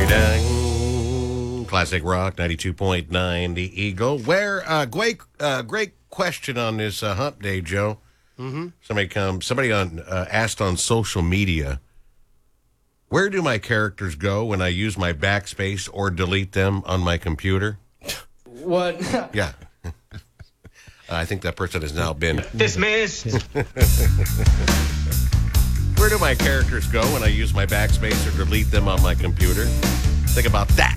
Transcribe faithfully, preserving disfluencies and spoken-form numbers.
Ding. Classic Rock ninety-two point nine, The Eagle. Where, uh, great, uh, great question on this uh, hump day, Joe. Mm-hmm. Somebody come, somebody on uh, asked on social media, where do my characters go when I use my backspace or delete them on my computer? What? Yeah. I think that person has now been dismissed. Where do my characters go when I use my backspace or delete them on my computer? Think about that.